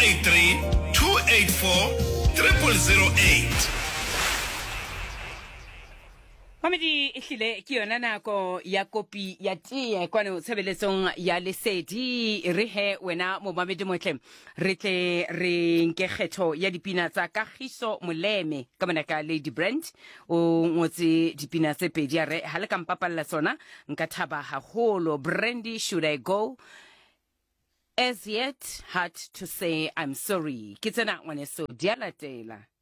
083 284 0008. Mamedi ehlile ke yona nako ya kopi ya tie kwano tshebeletsong ya lesedi re he wena mo mamedi motle re tle re nke kgetho ya dipina tsa Kagiso Moleme ka monaka Lady Brand o ngotse dipina tse pedi ya re ha le ka mpapalla sona nka thaba haholo. Brandy, Should I Go, As Yet, Hard to Say I'm Sorry. Ke tsena ngwaneso di a latela.